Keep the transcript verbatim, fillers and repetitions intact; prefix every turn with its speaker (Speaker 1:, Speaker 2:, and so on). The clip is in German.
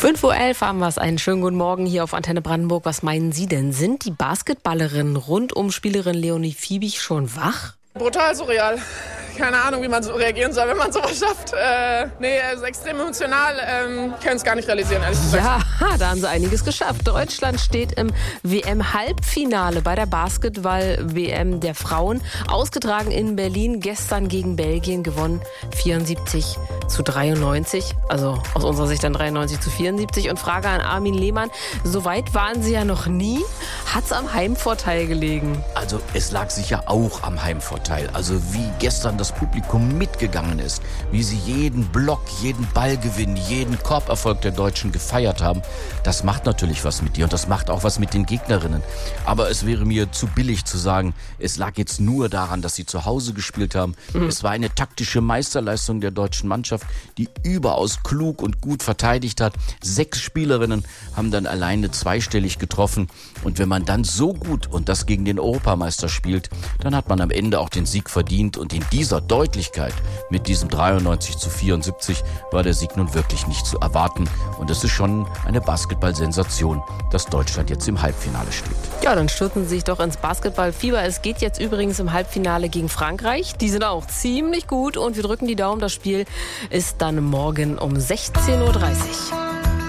Speaker 1: fünf Uhr elf haben wir es. Einen schönen guten Morgen hier auf Antenne Brandenburg. Was meinen Sie denn? Sind die Basketballerinnen rund um Spielerin Leonie Fiebig schon wach?
Speaker 2: Brutal surreal. Keine Ahnung, wie man so reagieren soll, wenn man sowas schafft. Äh, nee, es ist extrem emotional. Ähm, können es gar nicht realisieren, ehrlich gesagt.
Speaker 1: Ja, da haben sie einiges geschafft. Deutschland steht im W M-Halbfinale bei der Basketball-W M der Frauen. Ausgetragen in Berlin, gestern gegen Belgien gewonnen. vierundsiebzig zu dreiundneunzig. Also aus unserer Sicht dann dreiundneunzig zu vierundsiebzig. Und Frage an Armin Lehmann. So weit waren sie ja noch nie. Hat es am Heimvorteil gelegen?
Speaker 3: Also es lag sicher auch am Heimvorteil. Also wie gestern das Publikum mitgegangen ist, wie sie jeden Block, jeden Ballgewinn, jeden Korberfolg der Deutschen gefeiert haben, das macht natürlich was mit dir und das macht auch was mit den Gegnerinnen. Aber es wäre mir zu billig zu sagen, es lag jetzt nur daran, dass sie zu Hause gespielt haben. Mhm. Es war eine taktische Meisterleistung der deutschen Mannschaft, die überaus klug und gut verteidigt hat. Sechs Spielerinnen haben dann alleine zweistellig getroffen und wenn man dann so gut und das gegen den Europameister spielt, dann hat man am Ende auch den Sieg verdient und in dieser Deutlichkeit mit diesem dreiundneunzig zu vierundsiebzig war der Sieg nun wirklich nicht zu erwarten und es ist schon eine Basketball-Sensation, dass Deutschland jetzt im Halbfinale steht.
Speaker 1: Ja, dann stürzen Sie sich doch ins Basketballfieber. Es geht jetzt übrigens im Halbfinale gegen Frankreich. Die sind auch ziemlich gut und wir drücken die Daumen. Das Spiel ist dann morgen um sechzehn Uhr dreißig.